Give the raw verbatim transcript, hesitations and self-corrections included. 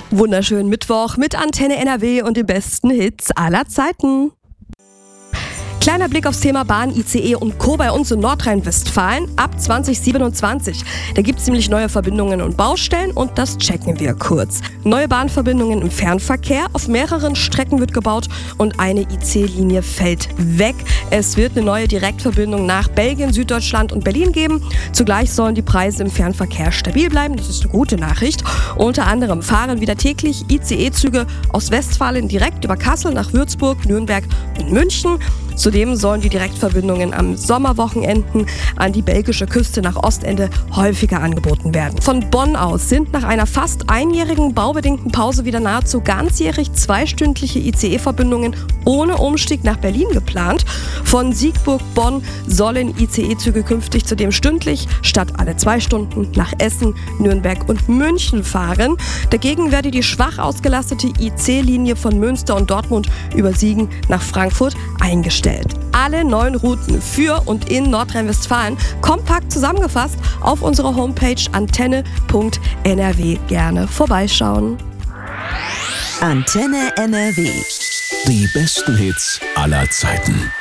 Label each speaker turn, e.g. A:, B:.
A: Wunderschönen Mittwoch mit Antenne N R W und den besten Hits aller Zeiten. Kleiner Blick aufs Thema Bahn, I C E und Co. bei uns in Nordrhein-Westfalen ab zwanzig siebenundzwanzig. Da gibt es nämlich neue Verbindungen und Baustellen und das checken wir kurz. Neue Bahnverbindungen im Fernverkehr, auf mehreren Strecken wird gebaut und eine I C-Linie fällt weg. Es wird eine neue Direktverbindung nach Belgien, Süddeutschland und Berlin geben. Zugleich sollen die Preise im Fernverkehr stabil bleiben, das ist eine gute Nachricht. Unter anderem fahren wieder täglich I C E-Züge aus Westfalen direkt über Kassel nach Würzburg, Nürnberg und München. Zudem sollen die Direktverbindungen am Sommerwochenenden an die belgische Küste nach Ostende häufiger angeboten werden. Von Bonn aus sind nach einer fast einjährigen baubedingten Pause wieder nahezu ganzjährig zweistündliche I C E-Verbindungen ohne Umstieg nach Berlin geplant. Von Siegburg-Bonn sollen I C E-Züge künftig zudem stündlich statt alle zwei Stunden nach Essen, Nürnberg und München fahren. Dagegen werde die schwach ausgelastete I C-Linie von Münster und Dortmund über Siegen nach Frankfurt eingestellt. Alle neuen Routen für und in Nordrhein-Westfalen kompakt zusammengefasst auf unserer Homepage antenne punkt n r w. Gerne vorbeischauen.
B: Antenne N R W.
C: Die besten Hits aller Zeiten.